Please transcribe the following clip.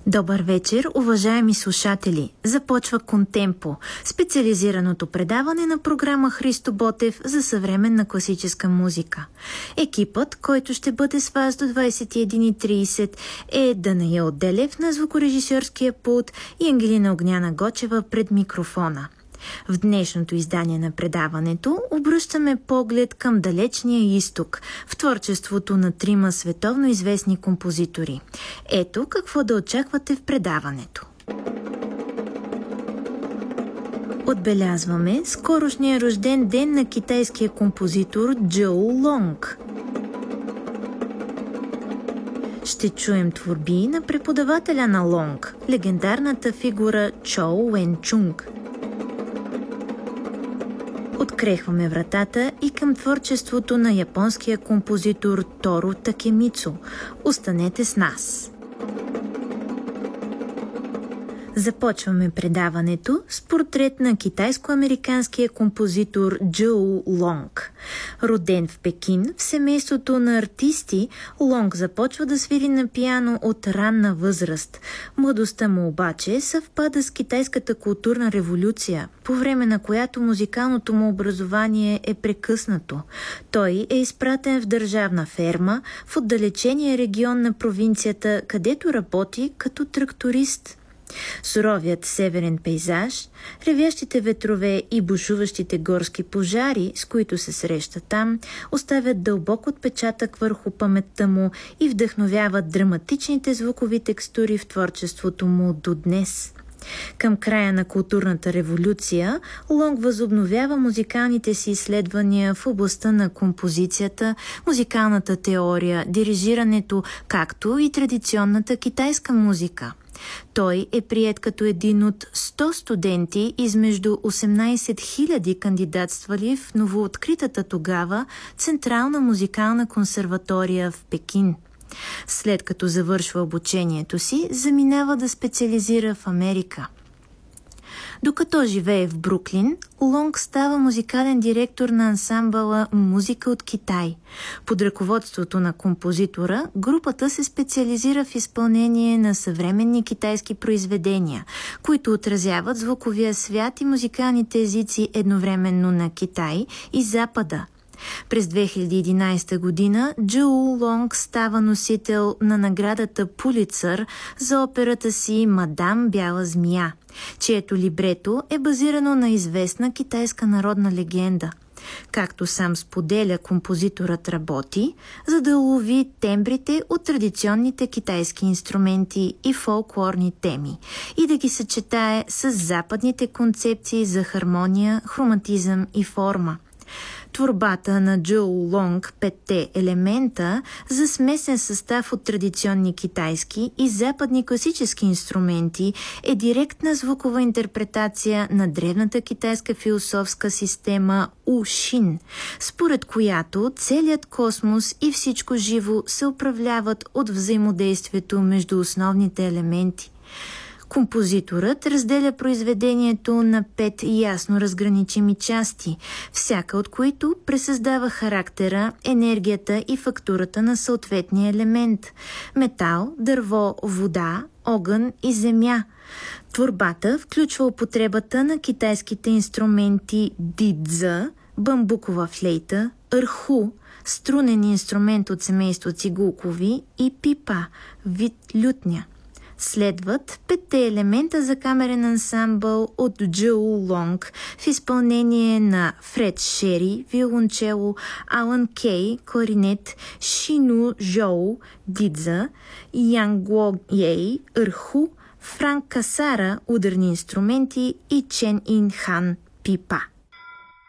Добър вечер, уважаеми слушатели! Започва Контемпо, специализираното предаване на програма Христо Ботев за съвременна класическа музика. Екипът, който ще бъде с вас до 21:30 е Данаил Делев на звукорежисьорския пулт и Ангелина Огняна Гочева пред микрофона. В днешното издание на предаването обръщаме поглед към далечния изток, в творчеството на трима световно известни композитори. Ето какво да очаквате в предаването. Отбелязваме скорошния рожден ден на китайския композитор Джоу Лонг. Ще чуем творби на преподавателя на Лонг, легендарната фигура Чоу Уен Чунг. Открехваме вратата и към творчеството на японския композитор Тору Такемицу. Останете с нас! Започваме предаването с портрет на китайско-американския композитор Джоу Лонг. Роден в Пекин, в семейството на артисти, Лонг започва да свири на пиано от ранна възраст. Младостта му обаче съвпада с китайската културна революция, по време на която музикалното му образование е прекъснато. Той е изпратен в държавна ферма в отдалечения регион на провинцията, където работи като тракторист. Суровият северен пейзаж, ревящите ветрове и бушуващите горски пожари, с които се среща там, оставят дълбок отпечатък върху паметта му и вдъхновяват драматичните звукови текстури в творчеството му до днес. Към края на културната революция, Лонг възобновява музикалните си изследвания в областта на композицията, музикалната теория, дирижирането, както и традиционната китайска музика. Той е приет като един от 100 студенти измежду 18 000 кандидатствали в новооткритата тогава Централна музикална консерватория в Пекин. След като завършва обучението си, заминава да специализира в Америка. Докато живее в Бруклин, Лонг става музикален директор на ансамбъла «Музика от Китай». Под ръководството на композитора, групата се специализира в изпълнение на съвременни китайски произведения, които отразяват звуковия свят и музикалните езици едновременно на Китай и Запада. През 2011 година Джоу Лонг става носител на наградата Пулицър за операта си «Мадам Бяла змия», чието либрето е базирано на известна китайска народна легенда. Както сам споделя, композиторът работи, за да улови тембрите от традиционните китайски инструменти и фолклорни теми и да ги съчетае с западните концепции за хармония, хроматизъм и форма. Творбата на Джоу Лонг «Петте елемента» за смесен състав от традиционни китайски и западни класически инструменти е директна звукова интерпретация на древната китайска философска система У-Шин, според която целият космос и всичко живо се управляват от взаимодействието между основните елементи. Композиторът разделя произведението на 5 ясно разграничими части, всяка от които пресъздава характера, енергията и фактурата на съответния елемент – метал, дърво, вода, огън и земя. Творбата включва употребата на китайските инструменти дидза, бамбукова флейта, ерху, струнен инструмент от семейство цигулкови и пипа, вид лютня. Следват 5 елемента за камерен ансамбъл от Джоу Лонг в изпълнение на Фред Шери, виолончело, Алан Кей, кларинет, Шину Жоу, дидза, Янг Ло Ей, ерху, Франк Касара, ударни инструменти и Чен Ин Хан, пипа.